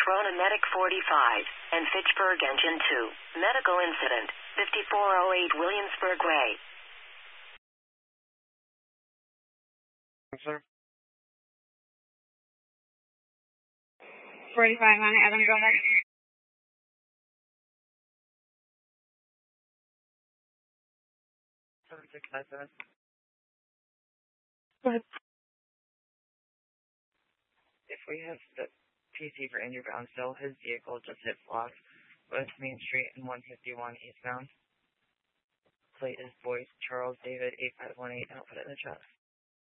Trona Medic 45, and Fitchburg Engine 2. Medical incident, 5408 Williamsburg Way. Sir? 45 Mount Adam, go ahead. Go ahead. If we have the PC for inbound still, his vehicle just hit blocks West Main Street and 151 eastbound. Plate is voice Charles David 8518, output in the chat.